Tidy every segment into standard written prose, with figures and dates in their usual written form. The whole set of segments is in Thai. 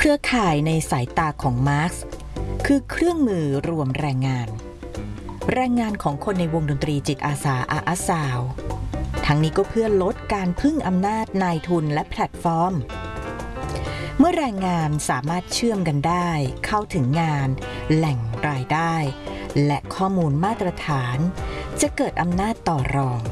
รือข่ายในสายตาของมาร์กซ์คือเครื่องมือรวมแรงงานของคนในวงดนตรีจิตอาสาอาซาวทั้งนี้ก็เพื่อลดการพึ่งอำนาจนายทุนและแพลตฟอร์มเมื่อแรงงานสามารถเชื่อมกันได้เข้าถึงงานแหล่งรายได้และข้อมูลมาตรฐานจะเกิดอำนาจต่อรอง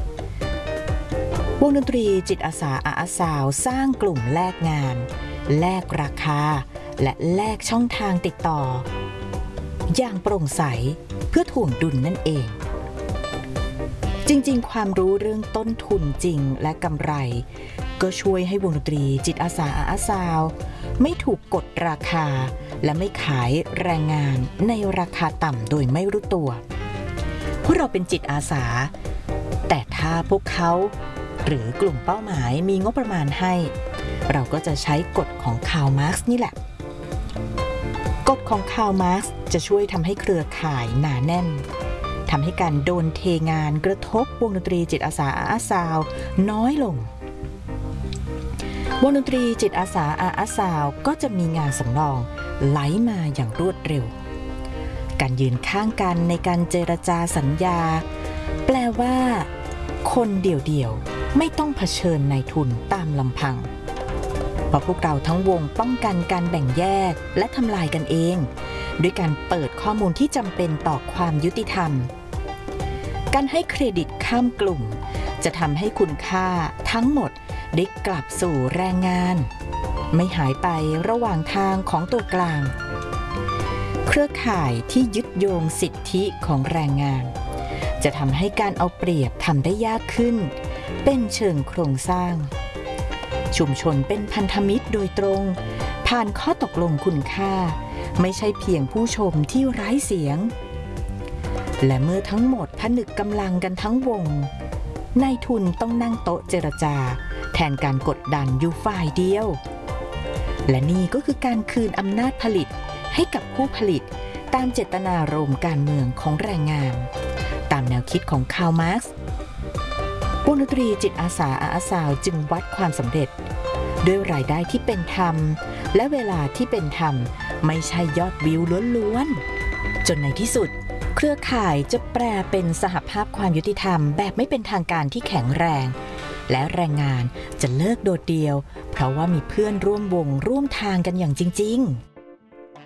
วงดนตรีจิตอาสาอาซาวสร้างกลุ่มแลกงานแลกราคาและแลกช่องทางติดต่ออย่างโปร่งใสเพื่อถ่วงดุลนั่นเองจริงๆความรู้เรื่องต้นทุนจริงและกำไรก็ช่วยให้วงดนตรีจิตอาสาอาซาวไม่ถูกกดราคาและไม่ขายแรงงานในราคาต่ำโดยไม่รู้ตัวเพราะเราเป็นจิตอาสาแต่ถ้าพวกเขาหรือกลุ่มเป้าหมายมีงบประมาณให้เราก็จะใช้กฎของคาร์ล มาร์กซ์นี่แหละกฎของคาร์ล มาร์กซ์จะช่วยทำให้เครือข่ายหนาแน่นทำให้การโดนเทงานกระทบวงดนตรีจิตอาสาอาซาวน้อยลงวงดนตรีจิตอาสาอาซาวก็จะมีงานสำรองไหลมาอย่างรวดเร็วการยืนข้างกันในการเจรจาสัญญาแปลว่าคนเดี่ยวๆไม่ต้องเผชิญนายทุนตามลำพังเพราะพวกเราทั้งวงป้องกันการแบ่งแยกและทำลายกันเองด้วยการเปิดข้อมูลที่จำเป็นต่อความยุติธรรมการให้เครดิตข้ามกลุ่มจะทำให้คุณค่าทั้งหมดได้กลับสู่แรงงานไม่หายไประหว่างทางของตัวกลางเครือข่ายที่ยึดโยงสิทธิของแรงงานจะทำให้การเอาเปรียบทำได้ยากขึ้นเป็นเชิงโครงสร้างชุมชนเป็นพันธมิตรโดยตรงผ่านข้อตกลงคุณค่าไม่ใช่เพียงผู้ชมที่ไร้เสียงและเมื่อทั้งหมดผนึกกำลังกันทั้งวงนายทุนต้องนั่งโต๊ะเจรจาแทนการกดดันอยู่ฝ่ายเดียวและนี่ก็คือการคืนอำนาจผลิตให้กับผู้ผลิตตามเจตนารมณ์การเมืองของแรงงานตามแนวคิดของคาร์ล มาร์กซ์วงดนตรีจิตอาสาอาซาวจึงวัดความสำเร็จด้วยรายได้ที่เป็นธรรมและเวลาที่เป็นธรรมไม่ใช่ยอดวิวล้วนๆจนในที่สุดเครือข่ายจะแปลเป็นสหภาพความยุติธรรมแบบไม่เป็นทางการที่แข็งแรงและแรงงานจะเลิกโดดเดี่ยวเพราะว่ามีเพื่อนร่วมวงร่วมทางกันอย่างจริงๆ